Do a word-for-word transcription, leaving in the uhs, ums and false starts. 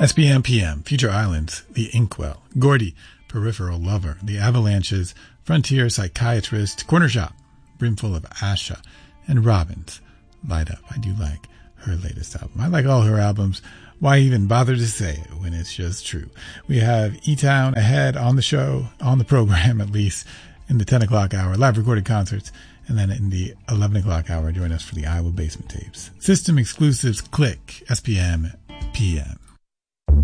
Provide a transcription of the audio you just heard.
S P M P M, Future Islands, The Inkwell, Gordy, Peripheral Lover, The Avalanches, Frontier Psychiatrist, Corner Shop, Brimful of Asha, and Robbins, Light Up. I do like her latest album. I like all her albums. Why even bother to say it when it's just true? We have E-Town ahead on the show, on the program at least, in the ten o'clock hour, live recorded concerts. And then in the eleven o'clock hour, join us for the Iowa Basement Tapes. System exclusives, click, S P M P M.